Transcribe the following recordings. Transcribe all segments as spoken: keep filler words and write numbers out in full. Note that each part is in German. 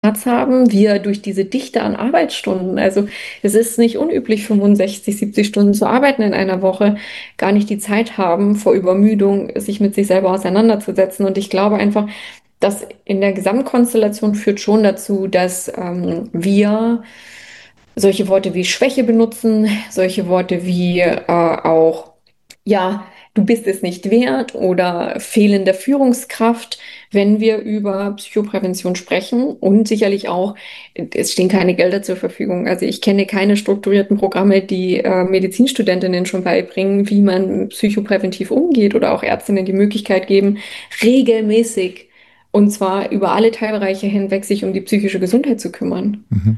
Platz haben, wir durch diese Dichte an Arbeitsstunden, also es ist nicht unüblich, fünfundsechzig, siebzig Stunden zu arbeiten in einer Woche, gar nicht die Zeit haben, vor Übermüdung sich mit sich selber auseinanderzusetzen. Und ich glaube einfach, das in der Gesamtkonstellation führt schon dazu, dass ähm, wir solche Worte wie Schwäche benutzen, solche Worte wie äh, auch, ja, du bist es nicht wert oder fehlende Führungskraft, wenn wir über Psychoprävention sprechen. Und sicherlich auch, es stehen keine Gelder zur Verfügung. Also ich kenne keine strukturierten Programme, die äh, Medizinstudentinnen schon beibringen, wie man psychopräventiv umgeht oder auch Ärztinnen die Möglichkeit geben, regelmäßig und zwar über alle Teilbereiche hinweg sich um die psychische Gesundheit zu kümmern. Mhm.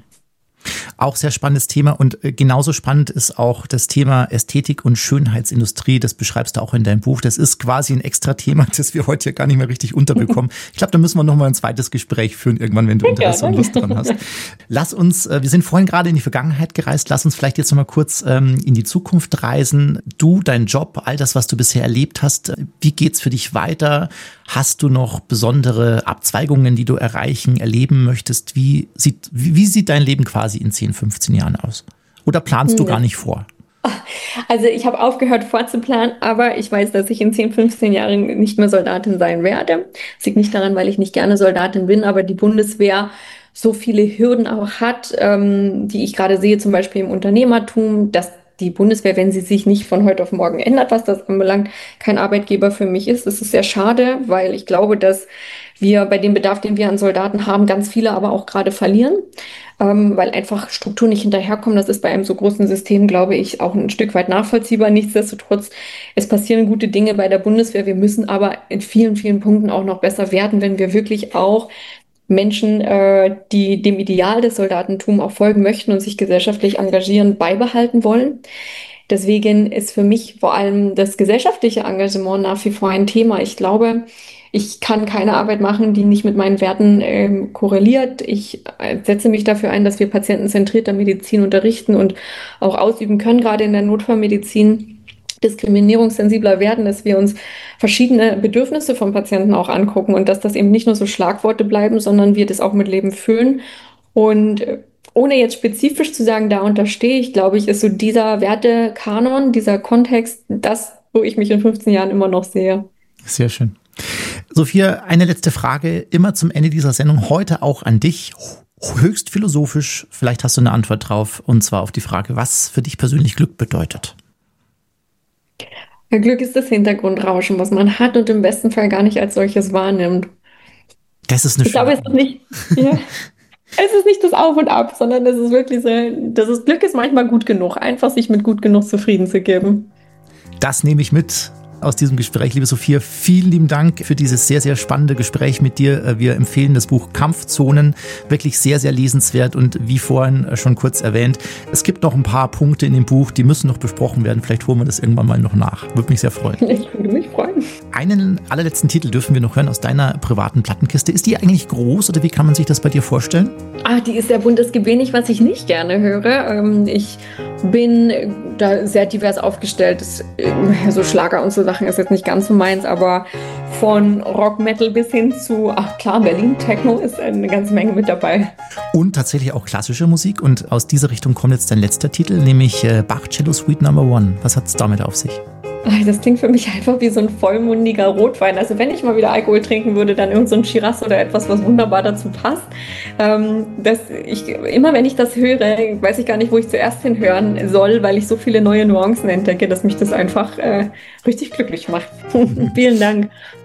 Auch sehr spannendes Thema und genauso spannend ist auch das Thema Ästhetik und Schönheitsindustrie. Das beschreibst du auch in deinem Buch. Das ist quasi ein extra Thema, das wir heute hier gar nicht mehr richtig unterbekommen. Ich glaube, da müssen wir noch mal ein zweites Gespräch führen, irgendwann, wenn du Interesse und Lust dran hast. Lass uns, wir sind vorhin gerade in die Vergangenheit gereist, lass uns vielleicht jetzt noch mal kurz ähm, in die Zukunft reisen. Du, dein Job, all das, was du bisher erlebt hast, wie geht's für dich weiter? Hast du noch besondere Abzweigungen, die du erreichen, erleben möchtest? Wie sieht, wie, wie sieht dein Leben quasi in zehn, fünfzehn Jahren aus? Oder planst du gar nicht vor? Also ich habe aufgehört vorzuplanen, aber ich weiß, dass ich in zehn, fünfzehn Jahren nicht mehr Soldatin sein werde. Das liegt nicht daran, weil ich nicht gerne Soldatin bin, aber die Bundeswehr so viele Hürden auch hat, ähm, die ich gerade sehe, zum Beispiel im Unternehmertum, dass die Bundeswehr, wenn sie sich nicht von heute auf morgen ändert, was das anbelangt, kein Arbeitgeber für mich ist. Das ist sehr schade, weil ich glaube, dass wir bei dem Bedarf, den wir an Soldaten haben, ganz viele aber auch gerade verlieren, ähm, weil einfach Strukturen nicht hinterherkommen. Das ist bei einem so großen System, glaube ich, auch ein Stück weit nachvollziehbar. Nichtsdestotrotz, es passieren gute Dinge bei der Bundeswehr. Wir müssen aber in vielen, vielen Punkten auch noch besser werden, wenn wir wirklich auch Menschen, äh, die dem Ideal des Soldatentums auch folgen möchten und sich gesellschaftlich engagieren, beibehalten wollen. Deswegen ist für mich vor allem das gesellschaftliche Engagement nach wie vor ein Thema. Ich glaube, ich kann keine Arbeit machen, die nicht mit meinen Werten ähm, korreliert. Ich äh, setze mich dafür ein, dass wir patientenzentrierter Medizin unterrichten und auch ausüben können, gerade in der Notfallmedizin. Diskriminierungssensibler werden, dass wir uns verschiedene Bedürfnisse von Patienten auch angucken und dass das eben nicht nur so Schlagworte bleiben, sondern wir das auch mit Leben füllen. Und ohne jetzt spezifisch zu sagen, da unterstehe ich, glaube ich, ist so dieser Wertekanon, dieser Kontext, das, wo ich mich in fünfzehn Jahren immer noch sehe. Sehr schön. Sophia, eine letzte Frage, immer zum Ende dieser Sendung, heute auch an dich. Höchst philosophisch, vielleicht hast du eine Antwort drauf, und zwar auf die Frage, was für dich persönlich Glück bedeutet. Glück ist das Hintergrundrauschen, was man hat und im besten Fall gar nicht als solches wahrnimmt. Das ist eine Ich glaube, es ist nicht, ja, es ist nicht das Auf und Ab, sondern es ist wirklich so, das ist, Glück ist manchmal gut genug, einfach sich mit gut genug zufrieden zu geben. Das nehme ich mit aus diesem Gespräch, liebe Sophia. Vielen lieben Dank für dieses sehr, sehr spannende Gespräch mit dir. Wir empfehlen das Buch Kampfzonen, wirklich sehr, sehr lesenswert und wie vorhin schon kurz erwähnt, es gibt noch ein paar Punkte in dem Buch, die müssen noch besprochen werden. Vielleicht holen wir das irgendwann mal noch nach. Würde mich sehr freuen. Ich würde mich freuen. Einen allerletzten Titel dürfen wir noch hören aus deiner privaten Plattenkiste. Ist die eigentlich groß oder wie kann man sich das bei dir vorstellen? Ah, die ist sehr bunt. Es gibt wenig, was ich nicht gerne höre. Ich bin da sehr divers aufgestellt. Das, so Schlager und so Sachen ist jetzt nicht ganz so meins, aber von Rock, Metal bis hin zu, ach klar, Berlin, Techno ist eine ganze Menge mit dabei. Und tatsächlich auch klassische Musik. Und aus dieser Richtung kommt jetzt dein letzter Titel, nämlich Bach Cello Suite Number One. Was hat es damit auf sich? Das klingt für mich einfach wie so ein vollmundiger Rotwein. Also wenn ich mal wieder Alkohol trinken würde, dann irgend so ein Shiraz oder etwas, was wunderbar dazu passt. Ähm, dass ich, immer wenn ich das höre, weiß ich gar nicht, wo ich zuerst hinhören soll, weil ich so viele neue Nuancen entdecke, dass mich das einfach äh, richtig glücklich macht. Vielen Dank.